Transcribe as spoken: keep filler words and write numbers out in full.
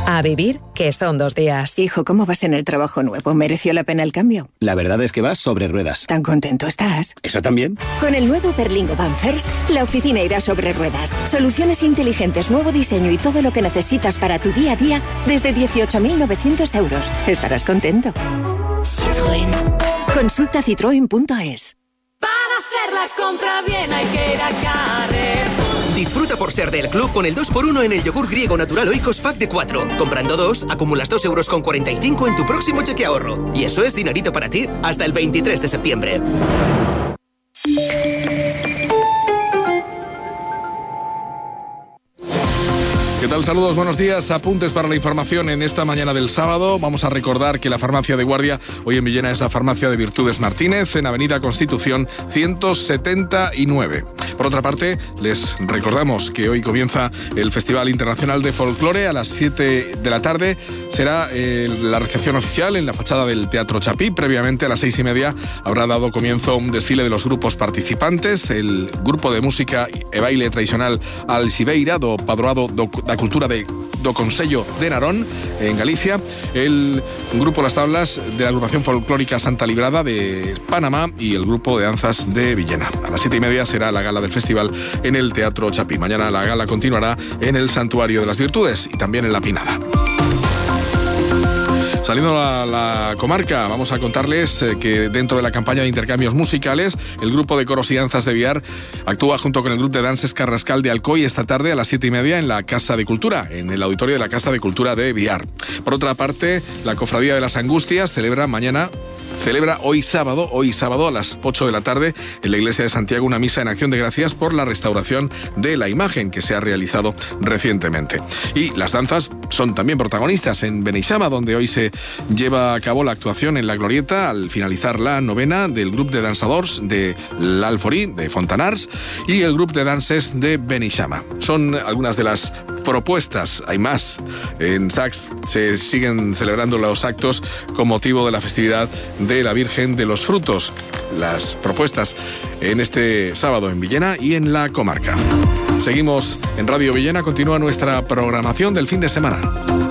A vivir, que son dos días. Hijo, ¿cómo vas en el trabajo nuevo? ¿Mereció la pena el cambio? La verdad es que vas sobre ruedas. ¿Tan contento estás? ¿Eso también? Con el nuevo Berlingo Van First, la oficina irá sobre ruedas. Soluciones inteligentes, nuevo diseño y todo lo que necesitas para tu día a día desde dieciocho mil novecientos euros. Estarás contento. Citroën. Consulta citroen punto es. Para hacer la compra bien hay que ir a Carrefour. Disfruta por ser del club con el dos por uno en el yogur griego natural Oikos Pack de cuatro. Comprando dos, acumulas dos euros con cuarenta y cinco en tu próximo cheque ahorro. Y eso es dinerito para ti hasta el veintitrés de septiembre. ¿Qué tal? Saludos, buenos días. Apuntes para la información en esta mañana del sábado. Vamos a recordar que la farmacia de guardia hoy en Villena es la farmacia de Virtudes Martínez, en Avenida Constitución ciento setenta y nueve. Por otra parte, les recordamos que hoy comienza el Festival Internacional de Folclore a las siete de la tarde. Será eh, la recepción oficial en la fachada del Teatro Chapí. Previamente, a las seis y media, habrá dado comienzo un desfile de los grupos participantes. El grupo de música e baile tradicional Alxibeira do Padroado do la cultura de, do Consello de Narón, en Galicia, el grupo Las Tablas de la agrupación folclórica Santa Librada de Panamá y el grupo de danzas de Villena. A las siete y media será la gala del festival en el Teatro Chapí. Mañana la gala continuará en el Santuario de las Virtudes y también en La Pinada. Saliendo a la comarca, vamos a contarles que dentro de la campaña de intercambios musicales, el grupo de coros y danzas de Biar actúa junto con el grupo de danzas Carrascal de Alcoy esta tarde a las siete y media en la Casa de Cultura, en el auditorio de la Casa de Cultura de Biar. Por otra parte, la Cofradía de las Angustias celebra mañana... Celebra hoy sábado, hoy sábado a las ocho de la tarde en la Iglesia de Santiago una misa en acción de gracias por la restauración de la imagen que se ha realizado recientemente. Y las danzas son también protagonistas en Beneixama, donde hoy se lleva a cabo la actuación en la Glorieta al finalizar la novena del grupo de dansadores de l'Alforí, de Fontanars, y el grupo de danses de Beneixama. Son algunas de las propuestas, hay más. En Sax se siguen celebrando los actos con motivo de la festividad de la Virgen de los Frutos. Las propuestas en este sábado en Villena y en la comarca. Seguimos en Radio Villena, continúa nuestra programación del fin de semana.